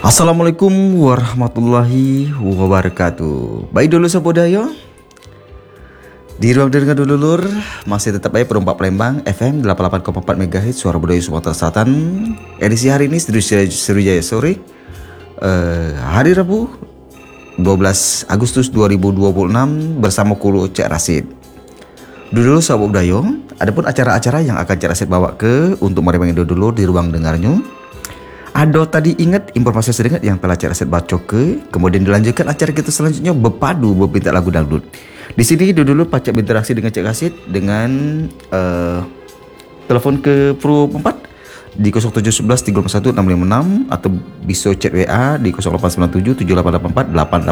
Assalamualaikum warahmatullahi wabarakatuh. Baik dulu Sabodayo. Di ruang dengar dulur masih tetap baik perumpak Palembang FM 88,4 MHz Suara Budaya Sumatera Selatan. Edisi hari ini Sriwijaya sore hari Rabu 12 Agustus 2026 bersama Kulu Cak Rasid. Dulu Sahabat Budaya, adapun acara-acara yang akan Cak Rasid bawa ke untuk meremehkan dulu di ruang dengarnya. Ada tadi ingat informasi sedikit yang telah Cak Rasid baca kemudian dilanjutkan acara kita selanjutnya berpadu berpinta lagu dangdut. Di sini dulu Pacak berinteraksi dengan Cak Rasid dengan telepon ke Pro 4 di 0711 351 656 atau bisa chat WA di 0897 7884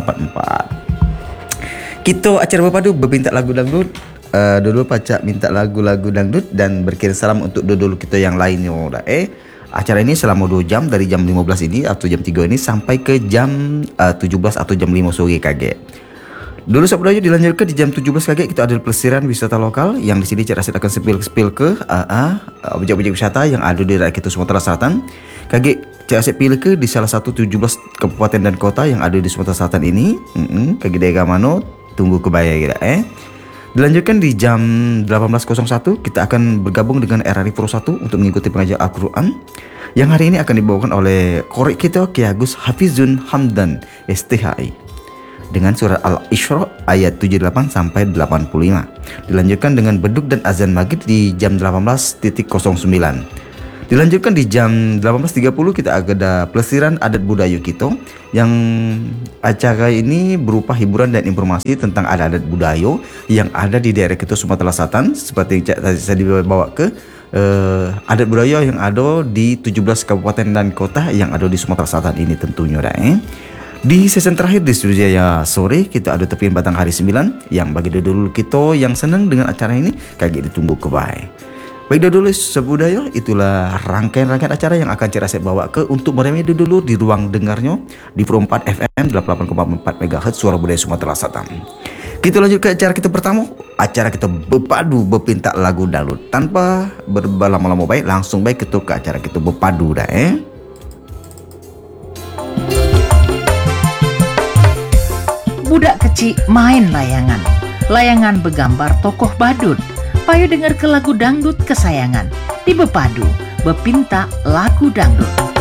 884. Kita acara berpadu berpinta lagu dangdut. Dulu Pacak minta lagu-lagu dangdut dan berkirim salam untuk dulu kita yang lainnya. Acara ini selama 2 jam dari jam 15 ini atau jam 3 ini sampai ke jam 17 atau jam 5 sore kaget. Dulu Sabdayo dilanjutkan di jam 17 kaget kita ada pelesiran wisata lokal yang di sini Cak Rasid akan sepil ke objek-objek wisata yang ada di daerah kita Sumatera Selatan. Kaget Cak Rasid pilih ke di salah satu 17 kabupaten dan kota yang ada di Sumatera Selatan ini. Kaget daerah mana tunggu kebaya kita Dilanjutkan di jam 18.01 kita akan bergabung dengan RRI Pro 1 untuk mengikuti pengajian Al-Quran yang hari ini akan dibawakan oleh korek kita Kiai Agus Hafizun Hamdan STHI dengan surat Al-Isra ayat 78 sampai 85. Dilanjutkan dengan beduk dan azan maghrib di jam 18.09. Dilanjutkan di jam 18.30 kita ada pelesiran adat budaya kita yang acara ini berupa hiburan dan informasi tentang adat budaya yang ada di daerah kita Sumatera Selatan seperti yang saya dibawa ke adat budaya yang ada di 17 kabupaten dan kota yang ada di Sumatera Selatan ini tentunya Di season terakhir di Sriwijaya sore kita ada tepian batang hari 9 yang bagi dulu kita yang senang dengan acara ini kaget ditunggu kebaik. Baik dulu Sebudaya, itulah rangkaian-rangkaian acara yang akan Cak Rasid bawa ke untuk meremeh dulu di ruang dengarnya di Pro 4 FM 88,4 MHz Suara Budaya Sumatera Selatan. Kita lanjut ke acara kita pertama, acara kita berpadu berpinta lagu dangdut. Tanpa berlama-lama baik, langsung baik kita ke acara kita berpadu dah Budak kecil main layangan. Layangan bergambar tokoh badut. Payo dengar ke lagu dangdut kesayangan di Bepadu Bepinta Lagu Dangdut.